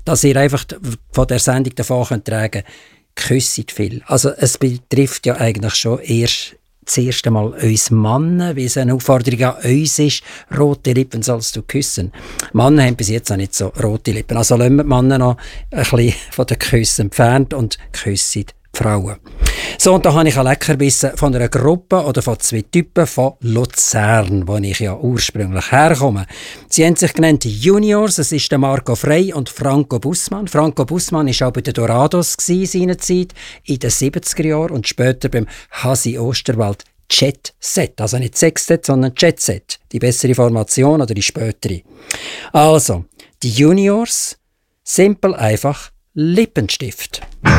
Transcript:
dass ihr einfach von der Sendung davon könnt tragen, küsset viel. Also es betrifft ja eigentlich schon erst das erste Mal uns Männer, weil es eine Aufforderung an uns ist, rote Lippen sollst du küssen. Männer haben bis jetzt auch nicht so rote Lippen. Also lassen wir die Männer noch ein bisschen von den Küssen entfernt und küssen die Frauen. So, und da habe ich ein Leckerbissen von einer Gruppe oder von 2 Typen von Luzern, wo ich ja ursprünglich herkomme. Sie haben sich genannt Juniors, es ist der Marco Frey und Franco Bussmann. Franco Bussmann war auch bei den Dorados seinerzeit in den 70er Jahren und später beim Hasi Osterwald Jet Set. Also nicht Sextet, sondern Jet Set. Die bessere Formation oder die spätere. Also, die Juniors, simpel einfach Lippenstift.